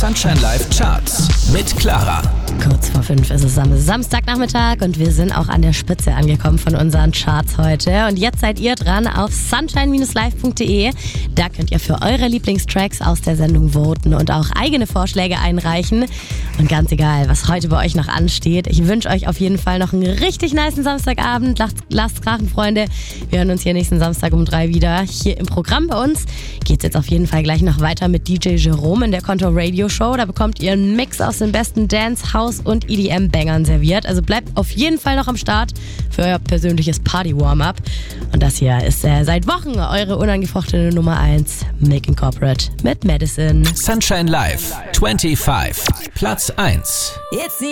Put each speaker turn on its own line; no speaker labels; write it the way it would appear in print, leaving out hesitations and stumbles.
Sunshine Live Charts mit Clara.
Kurz vor 5 ist es am Samstagnachmittag und wir sind auch an der Spitze angekommen von unseren Charts heute. Und jetzt seid ihr dran auf sunshine-live.de. Da könnt ihr für eure Lieblingstracks aus der Sendung voten und auch eigene Vorschläge einreichen. Und ganz egal, was heute bei euch noch ansteht, ich wünsche euch auf jeden Fall noch einen richtig nicen Samstagabend. Lasst krachen, Freunde. Wir hören uns hier nächsten Samstag um 3 wieder. Hier im Programm bei uns geht's jetzt auf jeden Fall gleich noch weiter mit DJ Jerome in der Konto Radio Show. Da bekommt ihr einen Mix aus den besten Dance, House und EDM-Bangern serviert. Also bleibt auf jeden Fall noch am Start für euer persönliches Party-Warm-Up. Und das hier ist seit Wochen eure unangefochtene Nummer 1, Making Corporate mit Madison.
Sunshine Live 25, Platz 1.
It's